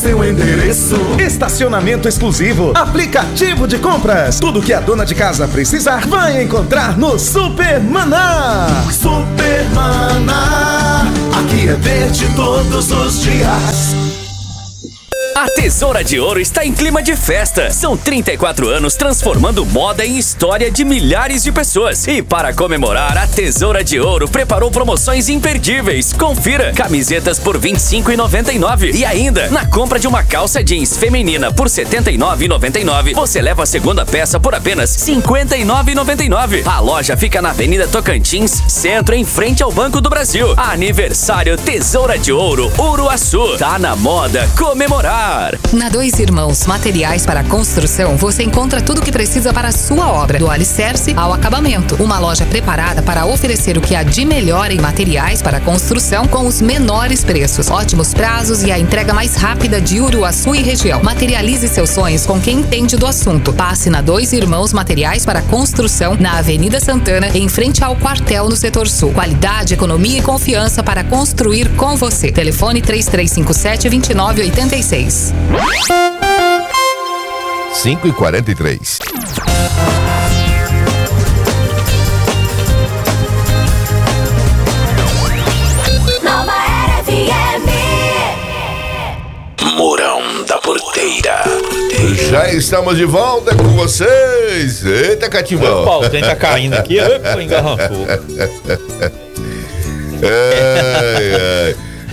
seu endereço. Estacionamento exclusivo, aplicativo de compras. Tudo que a dona de casa precisar vai encontrar no Super Maná. Super Maná, aqui é verde todos os dias. A Tesoura de Ouro está em clima de festa. São 34 anos transformando moda em história de milhares de pessoas. E para comemorar, a Tesoura de Ouro preparou promoções imperdíveis. Confira: camisetas por R$ 25,99. E ainda, na compra de uma calça jeans feminina por R$ 79,99, você leva a segunda peça por apenas R$ 59,99. A loja fica na Avenida Tocantins, centro, em frente ao Banco do Brasil. Aniversário Tesoura de Ouro, Uruaçu. Tá na moda comemorar. Na Dois Irmãos Materiais para Construção, você encontra tudo o que precisa para a sua obra, do alicerce ao acabamento. Uma loja preparada para oferecer o que há de melhor em materiais para construção com os menores preços, ótimos prazos e a entrega mais rápida de Uruaçu e região. Materialize seus sonhos com quem entende do assunto. Passe na Dois Irmãos Materiais para Construção, na Avenida Santana, em frente ao quartel no setor sul. Qualidade, economia e confiança para construir com você. Telefone 3357-2986. 5h43. Nova Era FM. Mourão da Porteira. Já estamos de volta com vocês. Eita, Catimbão. O pau tá caindo aqui, engarrancou. Ai, ai.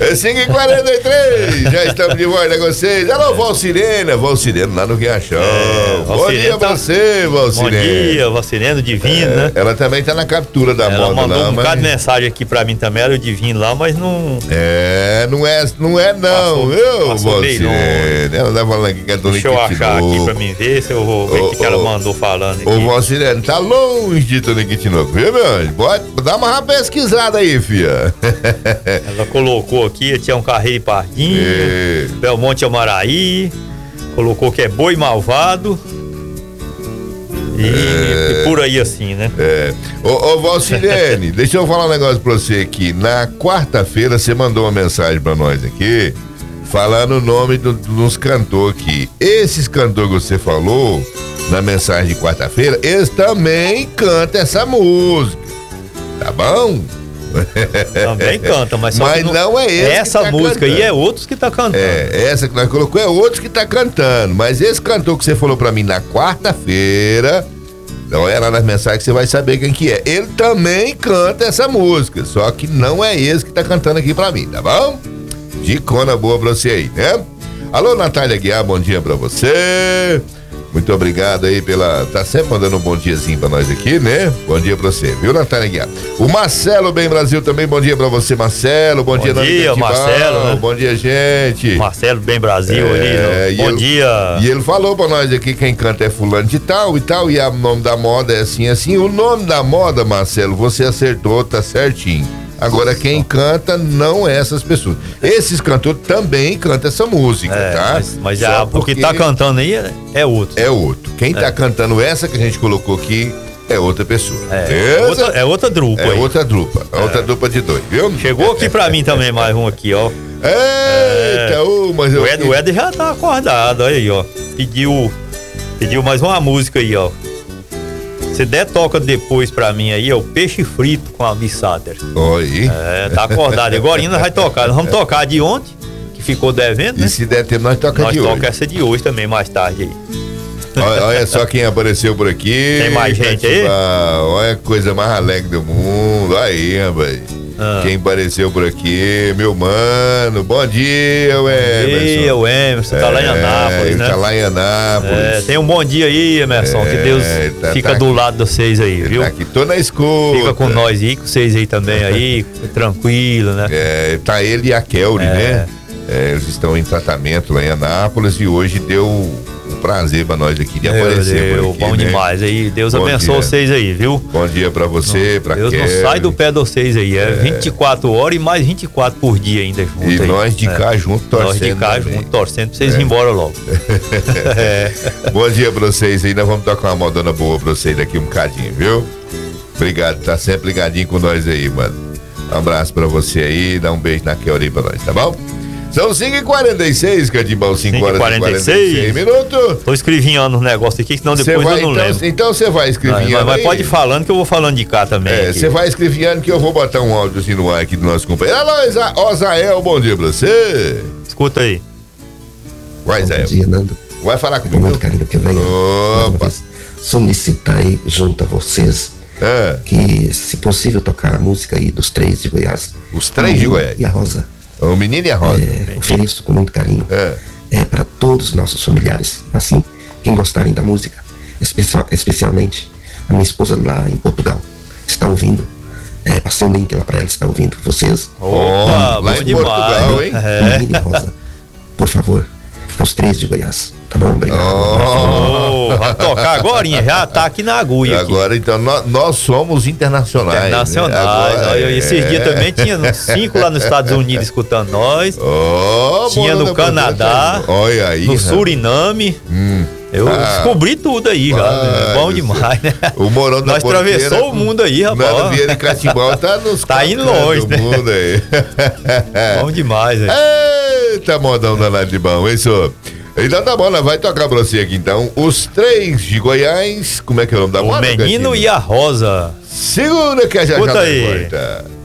5h43, já estamos de volta com vocês. Alô, Valcirena lá no Riachão. Bom dia pra você, Valcirena. Bom dia, Valcirena, Divino, né? Ela também tá na captura da moda lá. Ela mandou um bocado de mensagem aqui pra mim também, era o Divino lá, mas não... não é não, viu, Valcirena? Ela tá falando aqui que é do Deixa eu achar aqui pra mim ver se eu vou ver o que ela mandou falando aqui. Ô, Valcirena, tá longe de Toniquitinoco, viu, meu anjo? Dá uma pesquisada aí, fia. Ela colocou aqui, tinha um Carreiro Pardinho, Belmonte Amaraí, colocou que é Boi Malvado e por aí assim, né? Ô Valcirene, deixa eu falar um negócio pra você aqui. Na quarta-feira você mandou uma mensagem pra nós aqui, falando o nome dos cantores aqui. Esses cantores que você falou na mensagem de quarta-feira, eles também cantam essa música, tá bom? Também canta, mas não é esse. Essa que tá música cantando. Aí é outros que tá cantando. Essa que nós colocou é outros que tá cantando. Mas esse cantor que você falou pra mim na quarta-feira, olha lá nas mensagens que você vai saber quem que é. Ele também canta essa música, só que não é esse que tá cantando aqui pra mim, tá bom? Dicona boa pra você aí, né? Alô, Natália Guiar, bom dia pra você. Muito obrigado aí tá sempre mandando um bom diazinho pra nós aqui, né? Bom dia pra você, viu, Natália Guiar? O Marcelo Bem Brasil também, bom dia pra você, Marcelo. Bom dia, Marcelo, né? Bom dia, gente. Marcelo Bem Brasil ali, bom dia. E ele falou pra nós aqui, quem canta é fulano de tal e tal, e o nome da moda é assim, assim. O nome da moda, Marcelo, você acertou, tá certinho. Agora, quem canta não é essas pessoas. Esses cantores também cantam essa música, tá? Mas o que tá cantando aí é outro. É outro. Quem tá cantando essa que a gente colocou aqui é outra pessoa. É outra drupa. Outra drupa de dois, viu? Chegou aqui pra mim também mais um aqui, ó. Eita, mas o Ed já tá acordado, olha aí, ó. Pediu mais uma música aí, ó. Se der, toca depois pra mim aí, ó, o Peixe Frito com a Bissater. Oi. Tá acordado. Agora ainda vai tocar. Nós vamos tocar de ontem, que ficou devendo, né? E se der tempo, nós toca de hoje. Nós toca essa de hoje também, mais tarde aí. Olha só quem apareceu por aqui. Tem mais gente aí? Olha a coisa mais alegre do mundo. Aí, rapaz. Quem apareceu por aqui, meu mano. Bom dia, Emerson. Bom dia, o Emerson. Tá lá em Anápolis, né? Tá lá em Anápolis. Tem um bom dia aí, Emerson. Que Deus fica do lado de vocês aí, viu? Tá aqui, tô na escuta. Fica com nós aí, com vocês aí também aí, tranquilo, né? Tá ele e a Kelly, né? Eles estão em tratamento lá em Anápolis e hoje deu um prazer pra nós aqui de aparecer por aqui, bom demais aí, Deus abençoe vocês aí, viu? Bom dia pra você, pra Deus Kelly. não sai do pé de vocês aí, 24 horas e mais 24 por dia ainda junto e aí. Nós de cá junto torcendo. Nós de cá junto torcendo pra vocês ir embora logo. Bom dia pra vocês aí, nós vamos tocar uma modona boa pra vocês daqui um bocadinho, viu? Obrigado, tá sempre ligadinho com nós aí, mano. Um abraço pra você aí, dá um beijo na Kelly pra nós, tá bom? São 5h46, Catimbão, 5 horas e 46 minutos. Tô escrevinhando um negócio aqui, senão depois eu não lembro. Então você vai escrevinhando. Mas pode ir falando que eu vou falando de cá também. Você vai escrevinhando que eu vou botar um áudio assim no ar aqui do nosso companheiro. Alô, Osael, bom dia pra você. Escuta aí. Vai, Zé. Bom dia, Nando. Vai falar Com comigo. muito carinho que eu venho solicitar aí junto a vocês que, se possível, tocar a música aí dos 3 de Goiás. Os 3 de Goiás? E a Rosa. O menino e a Rosa. Ofereço com muito carinho. Para todos os nossos familiares. Assim, quem gostarem da música, especialmente a minha esposa lá em Portugal, está ouvindo. Passei um link lá para ela, está ouvindo vocês. Opa, lá em Portugal, hein? Menino e Rosa. Por favor, os 3 de Goiás. Tá bom? Obrigado. Vai tocar agora, já tá aqui na agulha. Agora, então, nós somos internacionais. Internacionais. Né? Agora, esses dias também tinha 5 lá nos Estados Unidos escutando nós. Tinha no Canadá. Olha aí, no Suriname. Eu descobri tudo aí já. Bom demais, né? O Morão da Nós atravessou o mundo aí, rapaz. Nada Vieira e Catimbau tá nos tá indo longe, né? Mundo aí. Bom demais, aí. Eita, modão danado de bom, hein, senhor? Então tá bom, nós vai tocar pra você aqui então. Os 3 de Goiás. Como é que é o nome da moda? O Menino e a Rosa. Segura que a já Escuta já aí. volta.